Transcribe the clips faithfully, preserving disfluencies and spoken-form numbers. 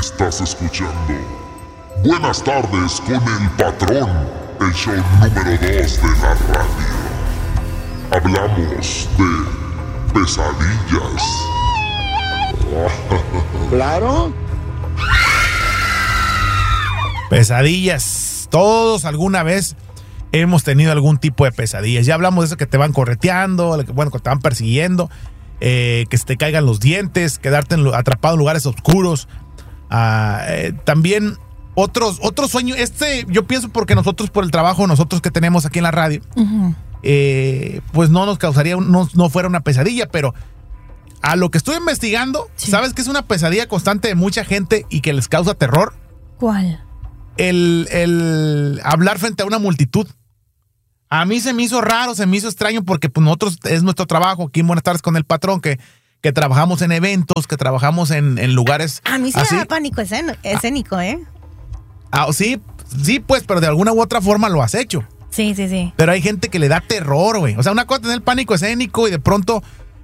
Estás escuchando Buenas tardes con el patrón, el show número dos de la radio. Hablamos de pesadillas. ¿Claro? Pesadillas. Todos alguna vez hemos tenido algún tipo de pesadillas. Ya hablamos de eso que te van correteando, bueno, que te van persiguiendo, eh, que se te caigan los dientes, quedarte en, atrapado en lugares oscuros. Ah, eh, también otros, otros sueños. Este, yo pienso porque nosotros, por el trabajo, nosotros que tenemos aquí en la radio, uh-huh. eh, pues no nos causaría, no, no fuera una pesadilla, pero a lo que estoy investigando, sí. ¿Sabes que es una pesadilla constante de mucha gente y que les causa terror? ¿Cuál? El, el hablar frente a una multitud. A mí se me hizo raro, se me hizo extraño porque pues, nosotros es nuestro trabajo aquí en Buenas Tardes con el Patrón, que, que trabajamos en eventos, que trabajamos en, en lugares A mí sí así. me da pánico escénico, ¿eh? Ah, sí, sí, pues, pero de alguna u otra forma lo has hecho. Sí, sí, sí. Pero hay gente que le da terror, güey. O sea, una cosa es tener pánico escénico y de pronto...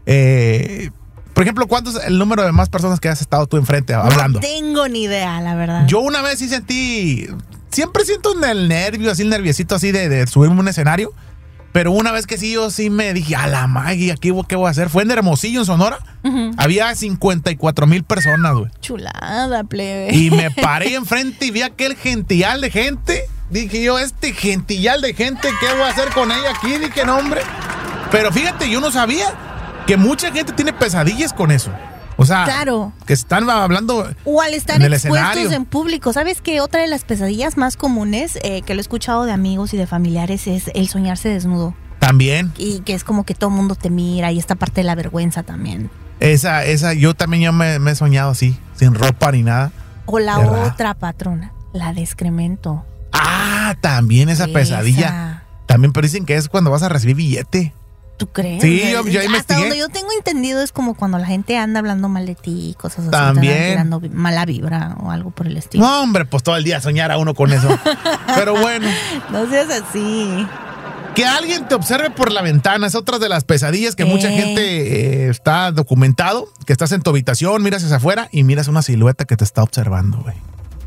Eh, por ejemplo, ¿cuánto es el número de más personas que has estado tú enfrente hablando? No tengo ni idea, la verdad. Yo una vez sí sentí... Siempre siento el nervio, así el nerviosito así de, de subirme a un escenario. Pero una vez que sí, yo sí me dije, a la magia, ¿qué, ¿qué voy a hacer? Fue en Hermosillo, en Sonora. Uh-huh. Había cincuenta y cuatro mil personas, güey. Chulada, plebe. Y me paré enfrente y vi aquel gentillal de gente. Dije yo, este gentillal de gente, ¿qué voy a hacer con ella aquí? Dije, no, hombre. Pero fíjate, yo no sabía que mucha gente tiene pesadillas con eso. O sea, claro. Que están hablando o al estar en el expuestos escenario. En público. ¿Sabes qué? Otra de las pesadillas más comunes eh, que lo he escuchado de amigos y de familiares es el soñarse desnudo. También. Y que es como que todo el mundo te mira y esta parte de la vergüenza también. Esa, esa, yo también yo me, me he soñado así, sin ropa ni nada. O la otra, patrona, la de excremento. Ah, también esa, esa pesadilla. También, pero dicen que es cuando vas a recibir billete. ¿Tú crees? Sí, yo, yo investigué. Hasta donde yo tengo entendido es como cuando la gente anda hablando mal de ti y cosas así. También. Tirando mala vibra o algo por el estilo. No, hombre, pues todo el día soñar a uno con eso. Pero bueno. No seas así. Que alguien te observe por la ventana es otra de las pesadillas que eh. mucha gente eh, está documentado. Que estás en tu habitación, miras hacia afuera y miras una silueta que te está observando, güey.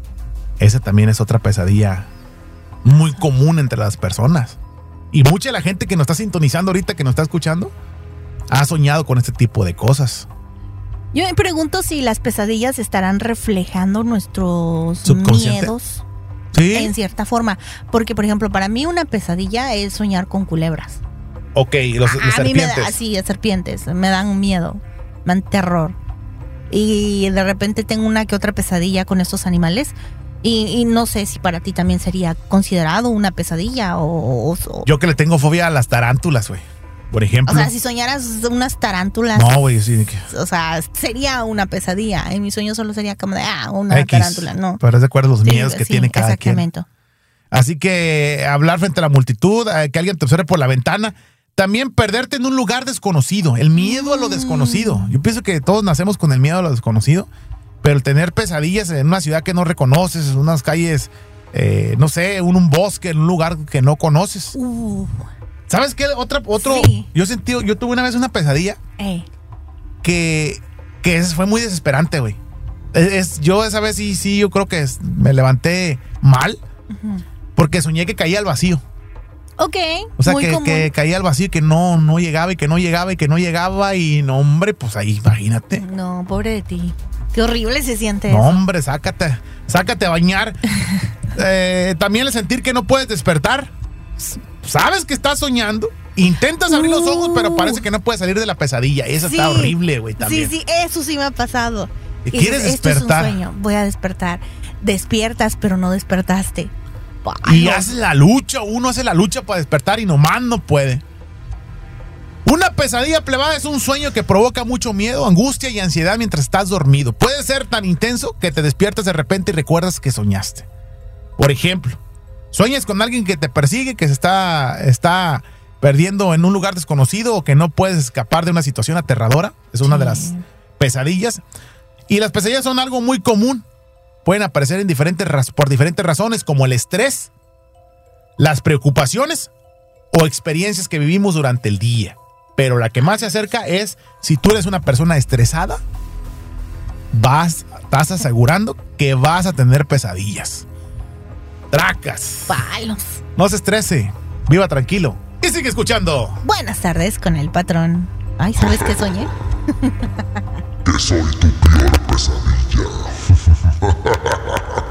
Esa también es otra pesadilla muy común entre las personas. Y mucha de la gente que nos está sintonizando ahorita, que nos está escuchando, ha soñado con este tipo de cosas. Yo me pregunto si las pesadillas estarán reflejando nuestros miedos. ¿Sí? En cierta forma. Porque, por ejemplo, para mí una pesadilla es soñar con culebras. Ok, los, los a serpientes. mí me da, sí, serpientes. Me dan miedo, me dan terror. Y de repente tengo una que otra pesadilla con estos animales. Y, y no sé si para ti también sería considerado una pesadilla o, o, o... Yo que le tengo fobia a las tarántulas, güey. Por ejemplo. O sea, si soñaras unas tarántulas... No, güey, sí. O sea, sería una pesadilla. En mi sueño solo sería como de, ah, una X, tarántula, no. Pero es de acuerdo a los sí, miedos que sí, tiene cada exactamente. quien. Así que hablar frente a la multitud, que alguien te observe por la ventana. También perderte en un lugar desconocido. El miedo mm. a lo desconocido. Yo pienso que todos nacemos con el miedo a lo desconocido. Pero el tener pesadillas en una ciudad que no reconoces, en unas calles, eh, no sé, en un bosque, en un lugar que no conoces. Uh. ¿Sabes qué? Otra, otro, sí. yo sentí, yo tuve una vez una pesadilla eh. que, que fue muy desesperante, güey. Es, es, yo esa vez sí, sí, yo creo que es, me levanté mal uh-huh. porque soñé que caía al vacío. Ok. O sea, muy que, que caía al vacío y que no, no llegaba y que no llegaba y que no llegaba y no, hombre, pues ahí, imagínate. No, pobre de ti. Qué horrible se siente no, eso. No, hombre, sácate, sácate a bañar. eh, también el sentir que no puedes despertar. Sabes que estás soñando, intentas abrir uh. los ojos, pero parece que no puedes salir de la pesadilla. Eso sí. Está horrible, güey, también. Sí, sí, eso sí me ha pasado. Y quieres dices, despertar. Esto es un sueño, voy a despertar. Despiertas, pero no despertaste. Ay, y hace la lucha, uno hace la lucha para despertar y nomás no puede. Una pesadilla plebada es un sueño que provoca mucho miedo, angustia y ansiedad mientras estás dormido. Puede ser tan intenso que te despiertas de repente y recuerdas que soñaste. Por ejemplo, sueñas con alguien que te persigue, que se está, está perdiendo en un lugar desconocido o que no puedes escapar de una situación aterradora. Es una sí. de las pesadillas. Y las pesadillas son algo muy común. Pueden aparecer en diferentes, por diferentes razones, como el estrés, las preocupaciones o experiencias que vivimos durante el día. Pero la que más se acerca es si tú eres una persona estresada, vas estás asegurando que vas a tener pesadillas. Tracas. Palos. No se estrese, viva tranquilo y sigue escuchando. Buenas tardes con el patrón. Ay, ¿sabes qué soñé? Que soy tu peor pesadilla.